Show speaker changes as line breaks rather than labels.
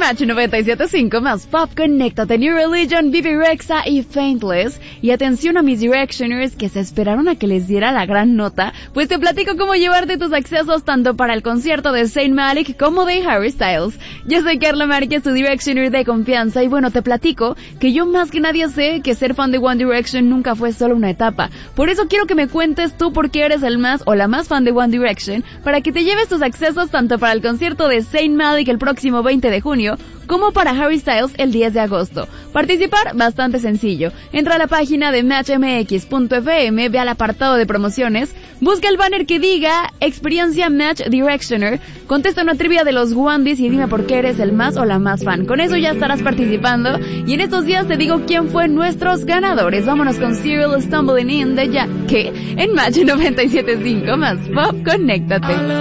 Match 97.5 más pop, conéctate. New Religion, Bibi Rexha y Faithless. Y atención a mis Directioners que se esperaron a que les diera la gran nota, pues te platico cómo llevarte tus accesos tanto para el concierto de Zayn Malik como de Harry Styles. Yo soy Carla Márquez, tu Directioner de confianza, y bueno, te platico que yo más que nadie sé que ser fan de One Direction nunca fue solo una etapa. Por eso quiero que me cuentes tú por qué eres el más o la más fan de One Direction, para que te lleves tus accesos tanto para el concierto de Zayn Malik el próximo 20 de junio, como para Harry Styles el 10 de agosto. Participar, bastante sencillo. Entra a la página de matchmx.fm, ve al apartado de promociones, busca el banner que diga Experiencia Match Directioner, contesta una trivia de los Wandis y dime por qué eres el más o la más fan. Con eso ya estarás participando y en estos días te digo quién fue nuestros ganadores. Vámonos con Serial Stumbling In de Ya, que en Match 97.5 más pop, conéctate.